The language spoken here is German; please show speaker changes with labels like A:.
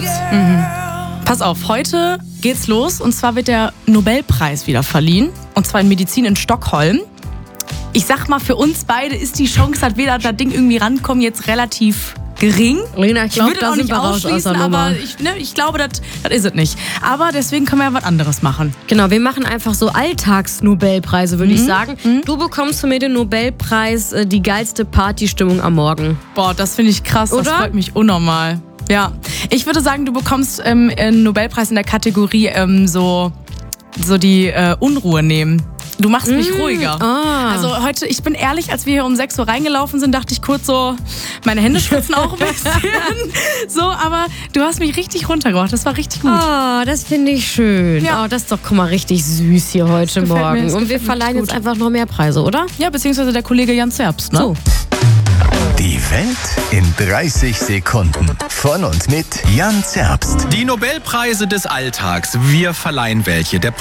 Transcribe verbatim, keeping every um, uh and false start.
A: jetzt. Mhm. Pass auf, heute geht's los und zwar wird der Nobelpreis wieder verliehen und zwar in Medizin in Stockholm. Ich sag mal, für uns beide ist die Chance, dass wir da das Ding irgendwie rankommen, jetzt relativ gering.
B: Lena, ich glaube,
A: ich
B: da
A: auch
B: sind
A: nicht
B: wir raus aus
A: ausschließen,
B: der Nummer.
A: aber ich, ne, ich glaube, das ist es nicht. Aber deswegen können wir ja was anderes machen.
B: Genau, wir machen einfach so Alltags-Nobelpreise, würde
A: Mhm.
B: ich sagen.
A: Mhm.
B: Du bekommst von mir den Nobelpreis äh, die geilste Partystimmung am Morgen.
A: Boah, das finde ich krass.
B: Oder?
A: Das freut mich unnormal. Ja, ich würde sagen, du bekommst ähm, einen Nobelpreis in der Kategorie ähm, so, so die äh, Unruhe nehmen. Du machst mich
B: Mm,
A: ruhiger.
B: ah.
A: Also heute, ich bin ehrlich, als wir hier um sechs Uhr reingelaufen sind, dachte ich kurz so, meine Hände schwitzen auch ein bisschen. So, aber du hast mich richtig runtergebracht. Das war richtig gut.
B: Oh, das finde ich schön.
A: Ja.
B: Oh, das ist doch, guck mal, richtig süß hier heute
A: gefällt mir,
B: Morgen.
A: das
B: Und wir
A: gefällt mir
B: verleihen
A: gut.
B: jetzt einfach noch mehr Preise, oder?
A: Ja, beziehungsweise der Kollege Jan Zerbst, ne?
B: So.
C: Die Welt in dreißig Sekunden. Von und mit Jan Zerbst.
D: Die Nobelpreise des Alltags. Wir verleihen welche. Der